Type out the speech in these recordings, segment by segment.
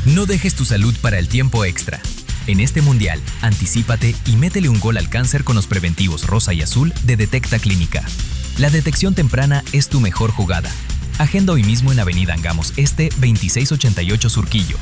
No dejes tu salud para el tiempo extra. En este mundial, anticípate y métele un gol al cáncer con los preventivos rosa y azul de Detecta Clínica. La detección temprana es tu mejor jugada. Agenda hoy mismo en Avenida Angamos Este, 2688 Surquillo.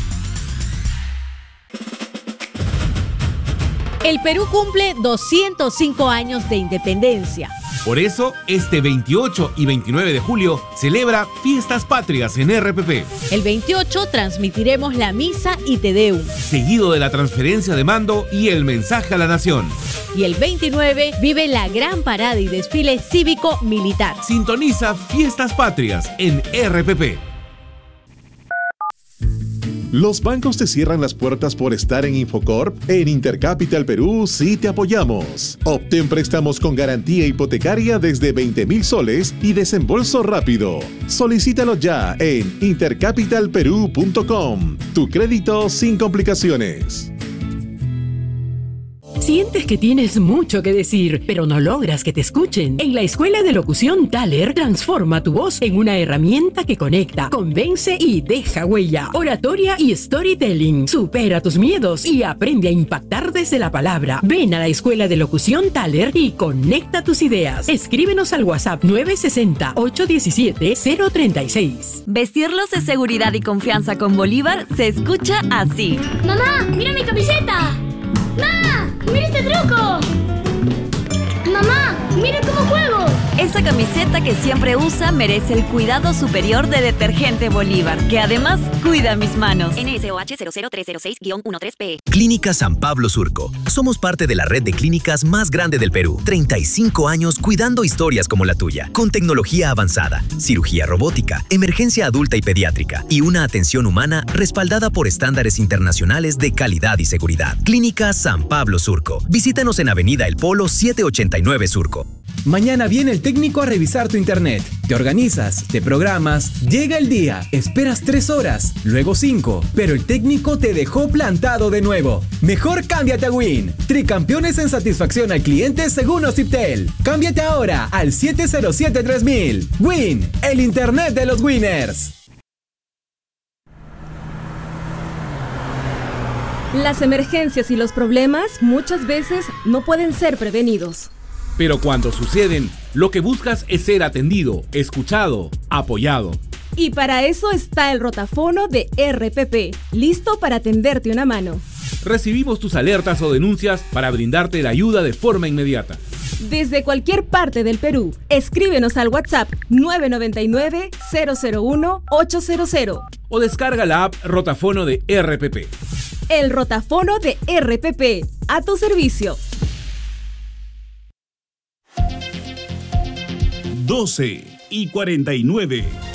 El Perú cumple 205 años de independencia. Por eso, este 28 y 29 de julio celebra Fiestas Patrias en RPP. El 28 transmitiremos la misa y Te Deum. Seguido de la transferencia de mando y el mensaje a la nación. Y el 29 vive la gran parada y desfile cívico-militar. Sintoniza Fiestas Patrias en RPP. ¿Los bancos te cierran las puertas por estar en Infocorp? En Intercapital Perú sí te apoyamos. Obtén préstamos con garantía hipotecaria desde 20,000 soles y desembolso rápido. Solicítalo ya en intercapitalperú.com. Tu crédito sin complicaciones. ¿Sientes que tienes mucho que decir, pero no logras que te escuchen? En la Escuela de Locución Thaler, transforma tu voz en una herramienta que conecta, convence y deja huella. Oratoria y storytelling. Supera tus miedos y aprende a impactar desde la palabra. Ven a la Escuela de Locución Thaler y conecta tus ideas. Escríbenos al WhatsApp 960-817-036. Vestirlos de seguridad y confianza con Bolívar se escucha así. ¡Mamá, mira mi camiseta! ¡Ma! ¡Mira este truco! ¡Mamá! ¡Mira cómo juego! Esa camiseta que siempre usa merece el cuidado superior de Detergente Bolívar, que además cuida mis manos. NSOH 00306-13P. Clínica San Pablo Surco. Somos parte de la red de clínicas más grande del Perú. 35 años cuidando historias como la tuya. Con tecnología avanzada, cirugía robótica, emergencia adulta y pediátrica y una atención humana respaldada por estándares internacionales de calidad y seguridad. Clínica San Pablo Surco. Visítanos en Avenida El Polo 789 Surco. Mañana viene el técnico a revisar tu internet. Te organizas, te programas, llega el día, esperas 3 horas, luego 5, pero el técnico te dejó plantado de nuevo. Mejor cámbiate a Win. Tricampeones en satisfacción al cliente según Ociptel. Cámbiate ahora al 707-3000. Win, el internet de los winners. Las emergencias y los problemas muchas veces no pueden ser prevenidos. Pero cuando suceden, lo que buscas es ser atendido, escuchado, apoyado. Y para eso está el rotafono de RPP, listo para tenderte una mano. Recibimos tus alertas o denuncias para brindarte la ayuda de forma inmediata. Desde cualquier parte del Perú, escríbenos al WhatsApp 999-001-800. O descarga la app Rotafono de RPP. El rotafono de RPP, a tu servicio. 12:49.